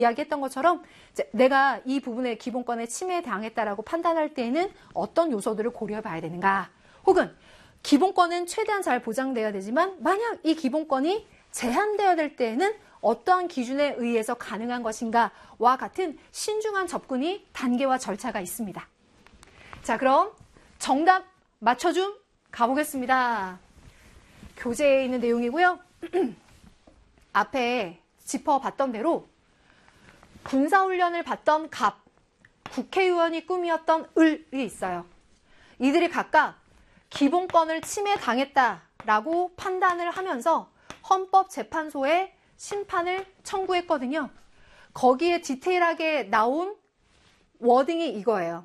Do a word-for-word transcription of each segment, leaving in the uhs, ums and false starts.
이야기했던 것처럼 이제 내가 이 부분의 기본권에 침해당했다라고 판단할 때에는 어떤 요소들을 고려해 봐야 되는가, 혹은 기본권은 최대한 잘 보장돼야 되지만 만약 이 기본권이 제한되어야 될 때에는 어떠한 기준에 의해서 가능한 것인가와 같은 신중한 접근이 단계와 절차가 있습니다. 자, 그럼 정답 맞춰줌 가보겠습니다. 교재에 있는 내용이고요. 앞에 짚어봤던 대로 군사훈련을 받던 갑, 국회의원이 꿈이었던 을이 있어요. 이들이 각각 기본권을 침해당했다라고 판단을 하면서 헌법재판소에 심판을 청구했거든요. 거기에 디테일하게 나온 워딩이 이거예요.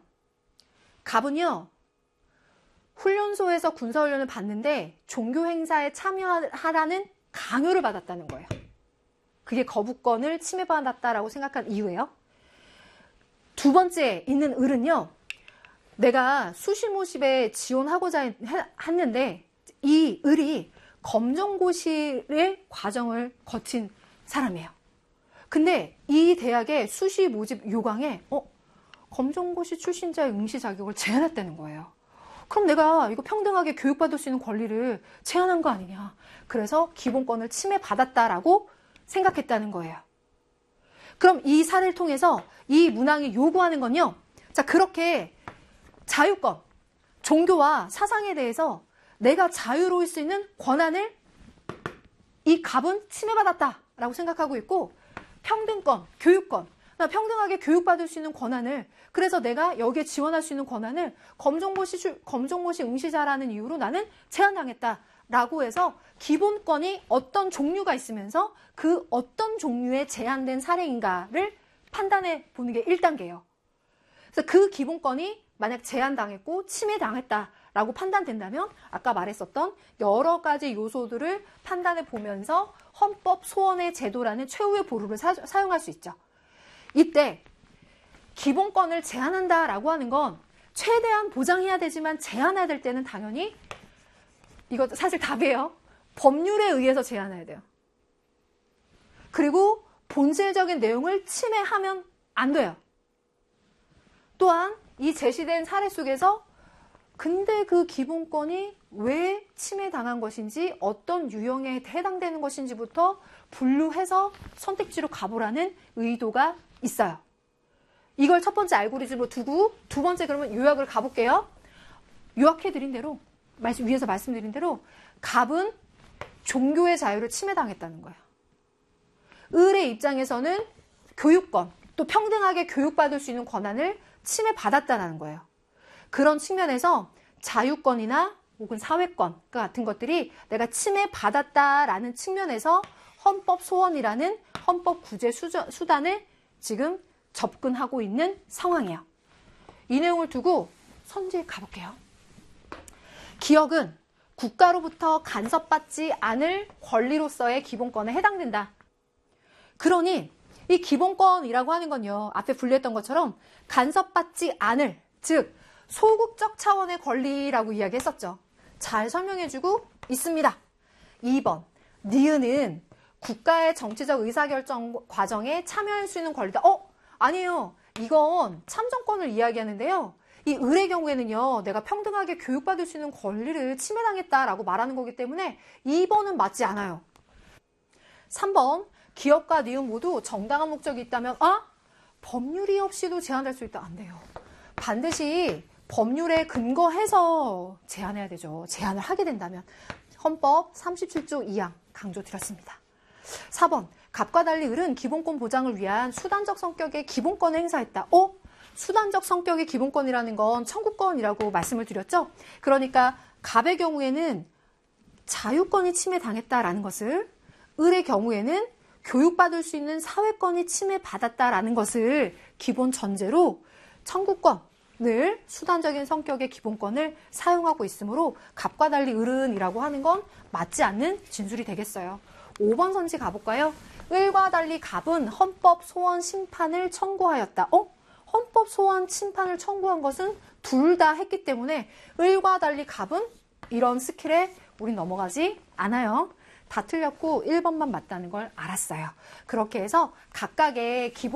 갑은요, 훈련소에서 군사훈련을 받는데 종교행사에 참여하라는 강요를 받았다는 거예요. 그게 거부권을 침해받았다라고 생각한 이유예요. 두 번째 있는 을은요, 내가 수시모집에 지원하고자 했는데 이 을이 검정고시의 과정을 거친 사람이에요. 근데 이 대학의 수시 모집 요강에 어, 검정고시 출신자의 응시 자격을 제한했다는 거예요. 그럼 내가 이거 평등하게 교육받을 수 있는 권리를 제한한 거 아니냐. 그래서 기본권을 침해받았다라고 생각했다는 거예요. 그럼 이 사례를 통해서 이 문항이 요구하는 건요, 자, 그렇게 자유권, 종교와 사상에 대해서 내가 자유로울 수 있는 권한을 이 갑은 침해받았다라고 생각하고 있고, 평등권, 교육권, 평등하게 교육받을 수 있는 권한을, 그래서 내가 여기에 지원할 수 있는 권한을 검정고시, 검정고시 응시자라는 이유로 나는 제한당했다라고 해서 기본권이 어떤 종류가 있으면서 그 어떤 종류의 제한된 사례인가를 판단해 보는 게 일 단계예요. 그래서 그 기본권이 만약 제한당했고 침해당했다라고 판단된다면 아까 말했었던 여러 가지 요소들을 판단해 보면서 헌법 소원의 제도라는 최후의 보루를 사, 사용할 수 있죠. 이때 기본권을 제한한다라고 하는 건 최대한 보장해야 되지만 제한해야 될 때는 당연히 이거 사실 답이에요. 법률에 의해서 제한해야 돼요. 그리고 본질적인 내용을 침해하면 안 돼요. 또한 이 제시된 사례 속에서 근데 그 기본권이 왜 침해당한 것인지, 어떤 유형에 해당되는 것인지부터 분류해서 선택지로 가보라는 의도가 있어요. 이걸 첫 번째 알고리즘으로 두고 두 번째 그러면 요약을 가볼게요. 요약해드린 대로, 위에서 말씀드린 대로 갑은 종교의 자유를 침해당했다는 거예요. 을의 입장에서는 교육권, 또 평등하게 교육받을 수 있는 권한을 침해받았다는 거예요. 그런 측면에서 자유권이나 혹은 사회권 같은 것들이 내가 침해받았다라는 측면에서 헌법 소원이라는 헌법 구제 수단을 지금 접근하고 있는 상황이에요. 이 내용을 두고 선지에 가볼게요. 기억은 국가로부터 간섭받지 않을 권리로서의 기본권에 해당된다. 그러니 이 기본권이라고 하는 건요, 앞에 분류했던 것처럼 간섭받지 않을, 즉 소극적 차원의 권리라고 이야기했었죠. 잘 설명해주고 있습니다. 이 번, 니은은 국가의 정치적 의사결정 과정에 참여할 수 있는 권리다. 어? 아니에요. 이건 참정권을 이야기하는데요. 이 을의 경우에는요, 내가 평등하게 교육받을 수 있는 권리를 침해당했다라고 말하는 거기 때문에 이 번은 맞지 않아요. 삼 번, 기업과 니은 모두 정당한 목적이 있다면 아? 법률이 없이도 제한할 수 있다. 안 돼요. 반드시 법률에 근거해서 제한해야 되죠. 제한을 하게 된다면. 헌법 삼십칠 조 이 항 강조드렸습니다. 사 번, 갑과 달리 을은 기본권 보장을 위한 수단적 성격의 기본권을 행사했다. 어? 수단적 성격의 기본권이라는 건 청구권이라고 말씀을 드렸죠. 그러니까 갑의 경우에는 자유권이 침해당했다라는 것을, 을의 경우에는 교육받을 수 있는 사회권이 침해받았다라는 것을 기본 전제로 청구권을, 수단적인 성격의 기본권을 사용하고 있으므로 갑과 달리 을은이라고 하는 건 맞지 않는 진술이 되겠어요. 오 번 선지 가볼까요? 을과 달리 갑은 헌법 소원 심판을 청구하였다. 어? 헌법 소원 심판을 청구한 것은 둘 다 했기 때문에 을과 달리 갑은 이런 스킬에 우린 넘어가지 않아요. 다 틀렸고 일 번만 맞다는 걸 알았어요. 그렇게 해서 각각의 기본